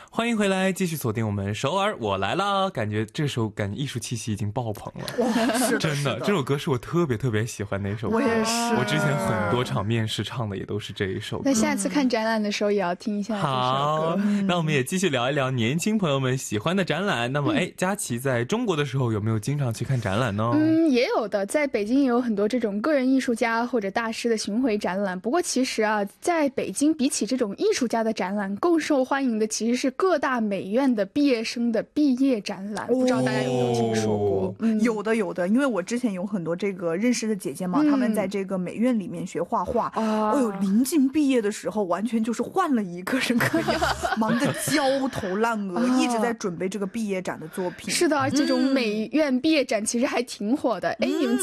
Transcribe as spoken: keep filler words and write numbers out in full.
欢迎回来，继续锁定我们首尔我来啦。感觉这首感觉艺术气息已经爆棚了。 哇，是的， 真的，这首歌是我特别特别喜欢的一首歌。 我也是， 我之前很多场面试唱的也都是这一首歌。 那下次看展览的时候也要听一下这首歌。 好，那我们也继续聊一聊年轻朋友们喜欢的展览。那么哎，佳琪在中国的时候有没有经常去看展览呢？ 嗯，也有的，在北京也有很多这种个人艺术家或者大师的巡回展览。不过其实啊，在北京比起这种艺术家的展览，更受欢迎的其实是各大美院的毕业生的毕业展览。不知道大家有没有听说过？ 嗯，有的有的，因为我之前有很多这个认识的姐姐嘛，她们在这个美院里面学画画，哦呦，临近毕业的时候，完全就是换了一个人格一样，忙得焦头烂额，一直在准备这个毕业展的作品。 是的，这种美院毕业展其实还挺火的。哎，你们